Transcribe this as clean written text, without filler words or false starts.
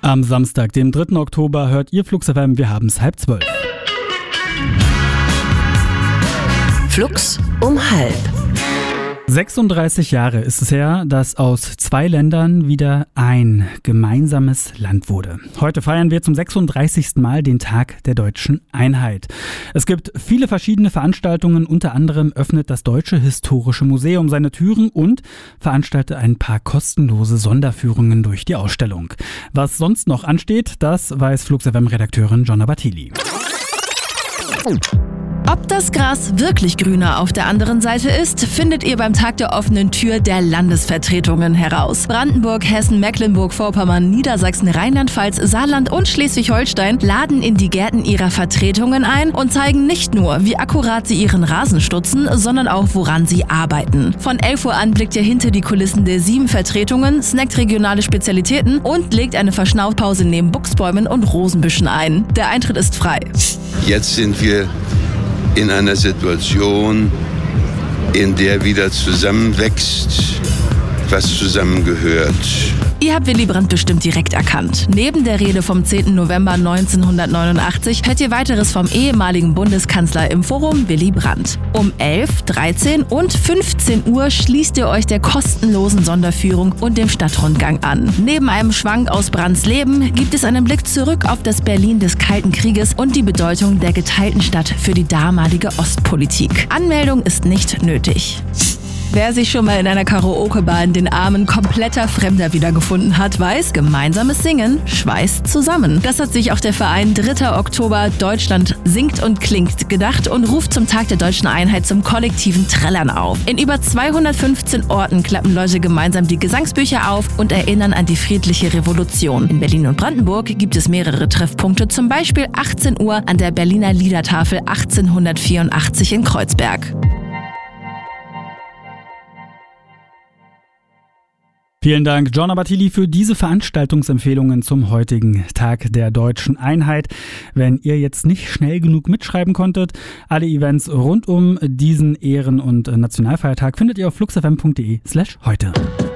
Am Samstag, dem 3. Oktober, hört ihr Flux FM, wir haben es 11:30. Flux um 11. 36 Jahre ist es her, dass aus 2 Ländern wieder ein gemeinsames Land wurde. Heute feiern wir zum 36. Mal den Tag der deutschen Einheit. Es gibt viele verschiedene Veranstaltungen, unter anderem öffnet das Deutsche Historische Museum seine Türen und veranstaltet ein paar kostenlose Sonderführungen durch die Ausstellung. Was sonst noch ansteht, das weiß Flux FM-Redakteurin Jonna Bartili. Ob das Gras wirklich grüner auf der anderen Seite ist, findet ihr beim Tag der offenen Tür der Landesvertretungen heraus. Brandenburg, Hessen, Mecklenburg-Vorpommern, Niedersachsen, Rheinland-Pfalz, Saarland und Schleswig-Holstein laden in die Gärten ihrer Vertretungen ein und zeigen nicht nur, wie akkurat sie ihren Rasen stutzen, sondern auch, woran sie arbeiten. Von 11 Uhr an blickt ihr hinter die Kulissen der 7 Vertretungen, snackt regionale Spezialitäten und legt eine Verschnaufpause neben Buchsbäumen und Rosenbüschen ein. Der Eintritt ist frei. Jetzt sind wir in einer Situation, in der wieder zusammenwächst, was zusammengehört. Ihr habt Willy Brandt bestimmt direkt erkannt. Neben der Rede vom 10. November 1989 hört ihr weiteres vom ehemaligen Bundeskanzler im Forum Willy Brandt. Um 11, 13 und 15 Uhr schließt ihr euch der kostenlosen Sonderführung und dem Stadtrundgang an. Neben einem Schwank aus Brandts Leben gibt es einen Blick zurück auf das Berlin des Kalten Krieges und die Bedeutung der geteilten Stadt für die damalige Ostpolitik. Anmeldung ist nicht nötig. Wer sich schon mal in einer Karaoke-Bar in den Armen kompletter Fremder wiedergefunden hat, weiß, gemeinsames Singen schweißt zusammen. Das hat sich auch der Verein 3. Oktober Deutschland singt und klingt gedacht und ruft zum Tag der deutschen Einheit zum kollektiven Trällern auf. In über 215 Orten klappen Leute gemeinsam die Gesangsbücher auf und erinnern an die friedliche Revolution. In Berlin und Brandenburg gibt es mehrere Treffpunkte, zum Beispiel 18 Uhr an der Berliner Liedertafel 1884 in Kreuzberg. Vielen Dank, Jonna Bartili, für diese Veranstaltungsempfehlungen zum heutigen Tag der deutschen Einheit. Wenn ihr jetzt nicht schnell genug mitschreiben konntet, alle Events rund um diesen Ehren- und Nationalfeiertag findet ihr auf fluxfm.de/heute.